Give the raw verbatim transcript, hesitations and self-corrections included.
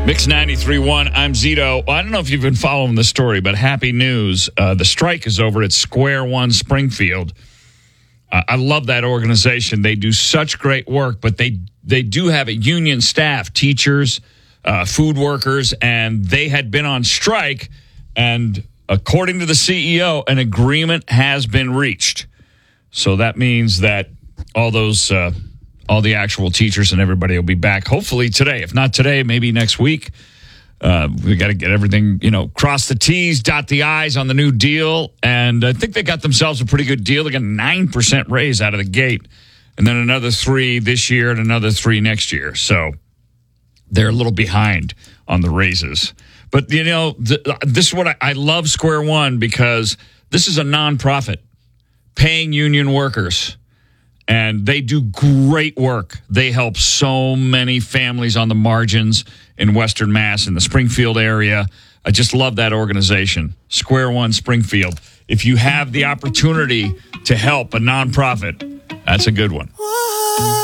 Mix ninety-three point one, I'm Zito. Well, I don't know if you've been following the story, but happy news. Uh, the strike is over at Square One Springfield. Uh, I love that organization. They do such great work, but they, they do have a union staff, teachers, uh, food workers, and they had been on strike. And according to the C E O, an agreement has been reached. So that means that all those... Uh, all the actual teachers and everybody will be back hopefully today. If not today, maybe next week. Uh, we got to get everything, you know, cross the T's, dot the I's on the new deal. And I think they got themselves a pretty good deal. They got a nine percent raise out of the gate. And then another three this year and another three next year. So they're a little behind on the raises. But, you know, th- this is what I, I love Square One, because this is a nonprofit paying union workers. And they do great work. They help so many families on the margins in Western Mass, in the Springfield area. I just love that organization, Square One Springfield. If you have the opportunity to help a nonprofit, that's a good one.